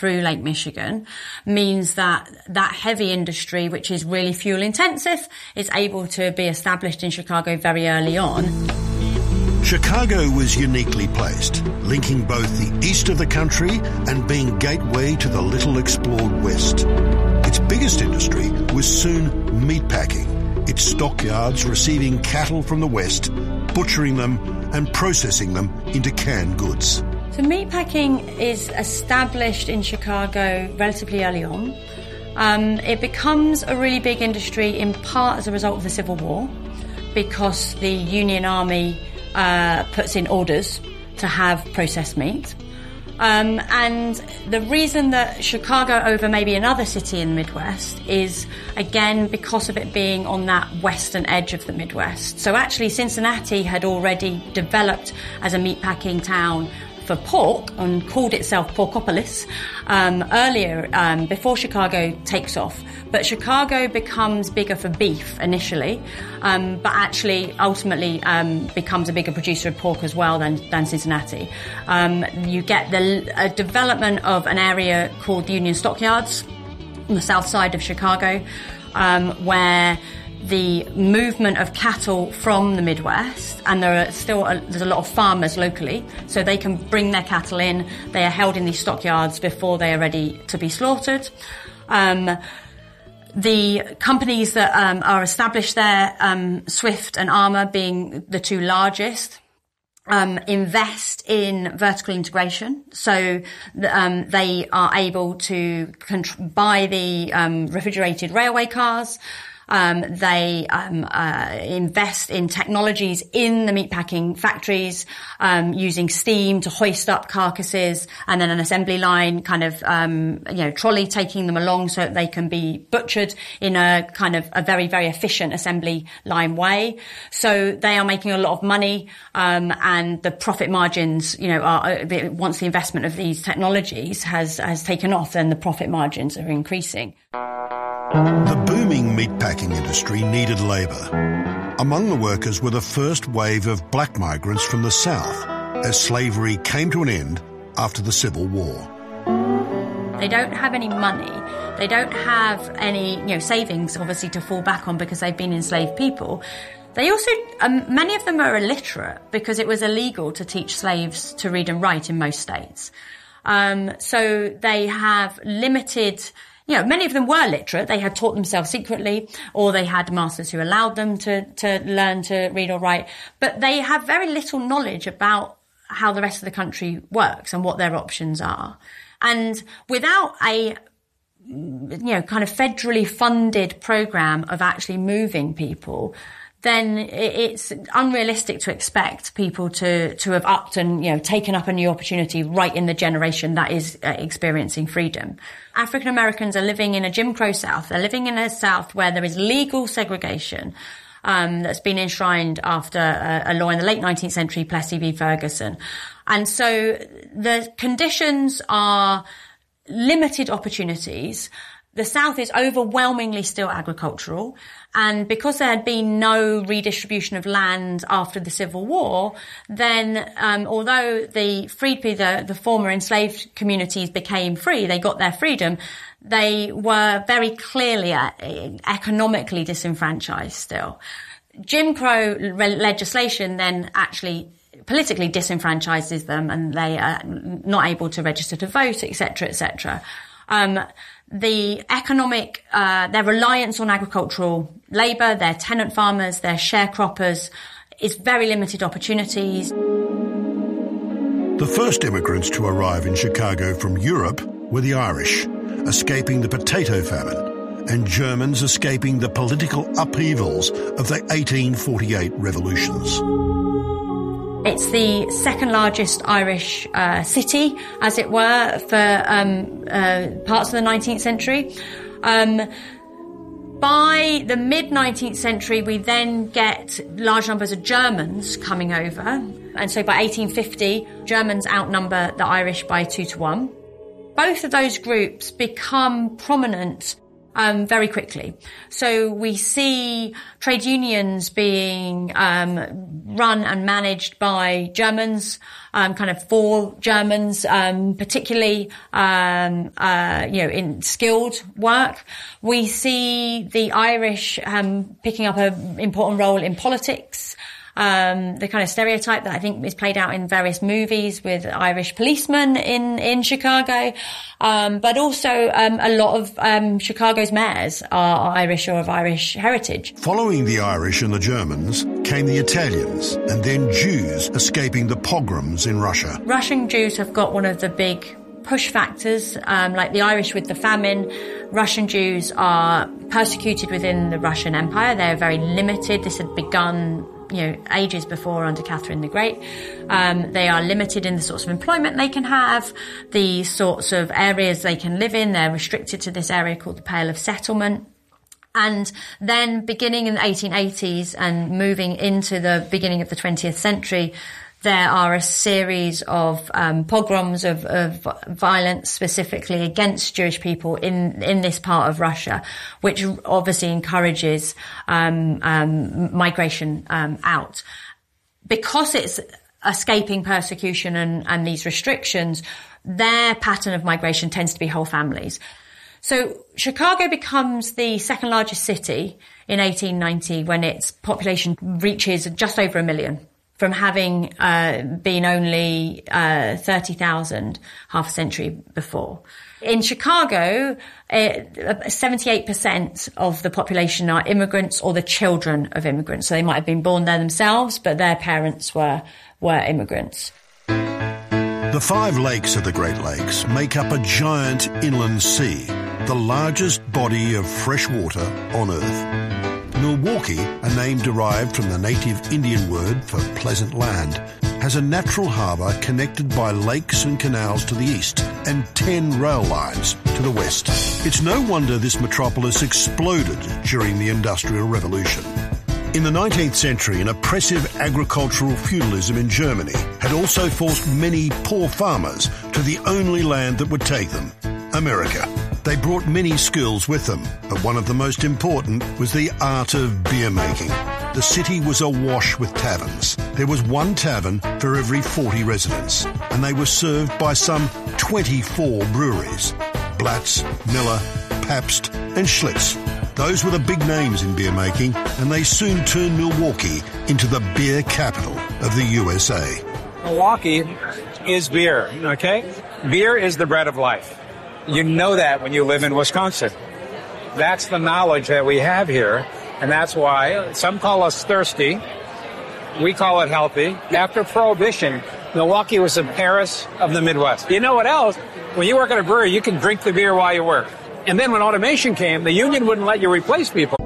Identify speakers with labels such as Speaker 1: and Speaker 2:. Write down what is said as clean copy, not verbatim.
Speaker 1: through Lake Michigan means that heavy industry, which is really fuel intensive, is able to be established in Chicago very early on.
Speaker 2: Chicago was uniquely placed, linking both the east of the country and being gateway to the little explored west. Its biggest industry was soon meatpacking, its stockyards receiving cattle from the west, butchering them and processing them into canned goods.
Speaker 1: So meatpacking is established in Chicago relatively early on. It becomes a really big industry in part as a result of the Civil War, because the Union Army puts in orders to have processed meat. And the reason that Chicago over maybe another city in the Midwest is, again, because of it being on that western edge of the Midwest. So actually Cincinnati had already developed as a meatpacking town for pork and called itself Porkopolis earlier, before Chicago takes off. But Chicago becomes bigger for beef initially, but actually ultimately becomes a bigger producer of pork as well than Cincinnati. You get the development of an area called the Union Stockyards on the south side of Chicago, where the movement of cattle from the Midwest, and there's a lot of farmers locally, so they can bring their cattle in. They are held in these stockyards before they are ready to be slaughtered. The companies that are established there, Swift and Armour being the two largest, invest in vertical integration. So they are able to buy the refrigerated railway cars. They invest in technologies in the meatpacking factories, using steam to hoist up carcasses, and then an assembly line kind of trolley taking them along so that they can be butchered in a kind of a very, very efficient assembly line way. So they are making a lot of money, and the profit margins, are once the investment of these technologies has taken off, then the profit margins are increasing.
Speaker 2: The booming meatpacking industry needed labour. Among the workers were the first wave of black migrants from the South, as slavery came to an end after the Civil War.
Speaker 1: They don't have any money. They don't have any, savings, obviously, to fall back on because they've been enslaved people. They also, many of them are illiterate because it was illegal to teach slaves to read and write in most states. So they have limited... many of them were literate. They had taught themselves secretly, or they had masters who allowed them to learn to read or write. But they have very little knowledge about how the rest of the country works and what their options are. And without a, kind of federally funded program of actually moving people, then it's unrealistic to expect people to have upped and, taken up a new opportunity right in the generation that is experiencing freedom. African Americans are living in a Jim Crow South. They're living in a South where there is legal segregation, that's been enshrined after a law in the late 19th century, Plessy v. Ferguson. And so the conditions are limited opportunities. The South is overwhelmingly still agricultural, and because there had been no redistribution of land after the Civil War, then although the former enslaved communities became free, they got their freedom, they were very clearly economically disenfranchised still. Jim Crow legislation then actually politically disenfranchises them, and they are not able to register to vote, etc., etc. The economic, their reliance on agricultural labour, their tenant farmers, their sharecroppers, is very limited opportunities.
Speaker 2: The first immigrants to arrive in Chicago from Europe were the Irish, escaping the potato famine, and Germans escaping the political upheavals of the 1848 revolutions.
Speaker 1: It's the second largest Irish city, as it were, for parts of the 19th century. By the mid-19th century, we then get large numbers of Germans coming over. And so by 1850, Germans outnumber the Irish by 2-1. Both of those groups become prominent very quickly. So we see trade unions being run and managed by Germans, kind of for Germans, particularly in skilled work. We see the Irish picking up an important role in politics. The kind of stereotype that I think is played out in various movies with Irish policemen in Chicago. But also, a lot of, Chicago's mayors are Irish or of Irish heritage.
Speaker 2: Following the Irish and the Germans came the Italians and then Jews escaping the pogroms in Russia.
Speaker 1: Russian Jews have got one of the big push factors, like the Irish with the famine. Russian Jews are persecuted within the Russian Empire. They're very limited. This had begun ages before under Catherine the Great. They are limited in the sorts of employment they can have, the sorts of areas they can live in. They're restricted to this area called the Pale of Settlement. And then beginning in the 1880s and moving into the beginning of the 20th century, there are a series of pogroms of violence specifically against Jewish people in this part of Russia, which obviously encourages migration out. Because it's escaping persecution and these restrictions, their pattern of migration tends to be whole families. So Chicago becomes the second largest city in 1890 when its population reaches just over 1 million. From having been only 30,000 half a century before. In Chicago, 78% of the population are immigrants or the children of immigrants. So they might have been born there themselves, but their parents were immigrants.
Speaker 2: The 5 lakes of the Great Lakes make up a giant inland sea, the largest body of fresh water on Earth. Milwaukee, a name derived from the native Indian word for pleasant land, has a natural harbour connected by lakes and canals to the east and 10 rail lines to the west. It's no wonder this metropolis exploded during the Industrial Revolution. In the 19th century, an oppressive agricultural feudalism in Germany had also forced many poor farmers to the only land that would take them, America. They brought many skills with them, but one of the most important was the art of beer making. The city was awash with taverns. There was one tavern for every 40 residents, and they were served by some 24 breweries. Blatz, Miller, Pabst and Schlitz. Those were the big names in beer making, and they soon turned Milwaukee into the beer capital of the USA.
Speaker 3: Milwaukee is beer, okay? Beer is the bread of life. You know that when you live in Wisconsin. That's the knowledge that we have here, and that's why some call us thirsty. We call it healthy. After Prohibition, Milwaukee was the Paris of the Midwest. You know what else? When you work at a brewery, you can drink the beer while you work. And then when automation came, the union wouldn't let you replace people.